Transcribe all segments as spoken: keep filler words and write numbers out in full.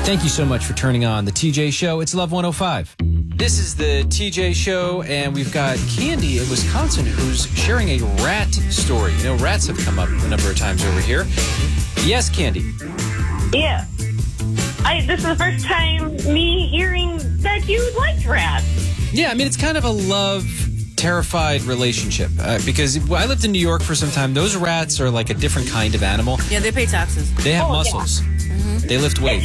Thank you so much for turning on the T J Show. It's Love one oh five. This is the T J Show, and we've got Candy in Wisconsin who's sharing a rat story. You know, rats have come up a number of times over here. Yes, Candy. Yeah. I, this is the first time me hearing that you liked rats. Yeah, I mean, it's kind of a love-terrified relationship uh, because I lived in New York for some time. Those rats are like a different kind of animal. Yeah, they pay taxes. They have Oh, muscles. yeah. Mm-hmm. They lift weights.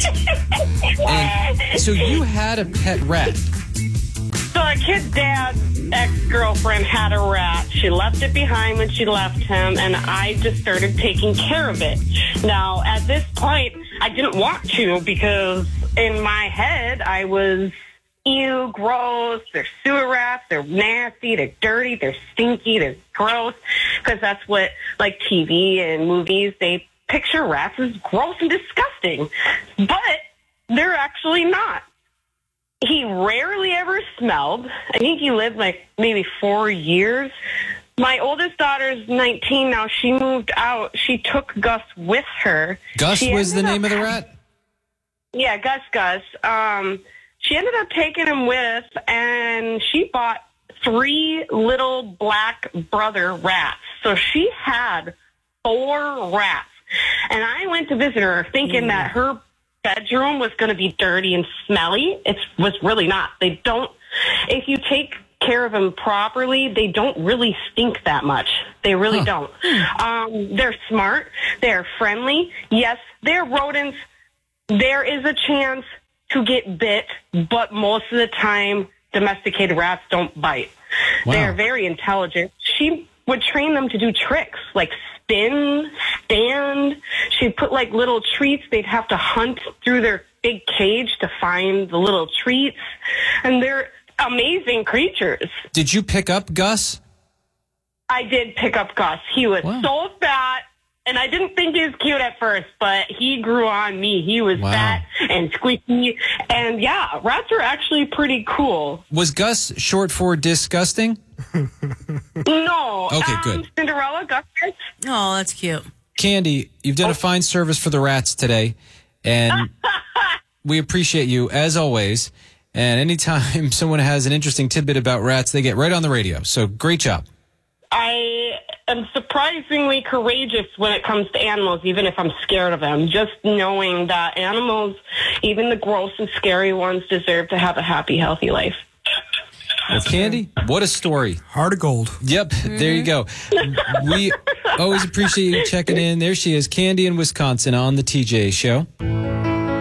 And so you had a pet rat. So a kid's dad's ex-girlfriend had a rat. She left it behind when she left him, and I just started taking care of it. Now, at this point, I didn't want to because in my head, I was, ew, gross. They're sewer rats. They're nasty. They're dirty. They're stinky. They're gross. Because that's what, like, T V and movies, they picture rats as gross and disgusting. But they're actually not. He rarely ever smelled. I think he lived like maybe four years. My oldest daughter's nineteen now. She moved out. She took Gus with her. Gus She was the ended name up- of the rat? Yeah, Gus Gus. Um, she ended up taking him with, and she bought three little black brother rats. So she had four rats. And I went to visit her thinking mm. that her bedroom was going to be dirty and smelly. It was really not. They don't, if you take care of them properly, they don't really stink that much. They really huh. don't. Um, they're smart. They're friendly. Yes, they're rodents. There is a chance to get bit, but most of the time, domesticated rats don't bite. Wow. They're very intelligent. She would train them to do tricks like spin, stand. She'd put like little treats. They'd have to hunt through their big cage to find the little treats. And they're amazing creatures. Did you pick up Gus? I did pick up Gus. He was Wow. so fat, and I didn't think he was cute at first, but he grew on me. He was Wow. fat and squeaky. And yeah, rats are actually pretty cool. Was Gus short for disgusting? No. Okay, um, good. Cinderella, Gus. Oh, that's cute. Candy, you've done a fine service for the rats today, and we appreciate you, as always. And anytime someone has an interesting tidbit about rats, they get right on the radio. So great job. I am surprisingly courageous when it comes to animals, even if I'm scared of them. Just knowing that animals, even the gross and scary ones, deserve to have a happy, healthy life. Well, Candy, what a story. Heart of gold. Yep, there you go. We always appreciate you checking in. There she is, Candy in Wisconsin on the T J Show.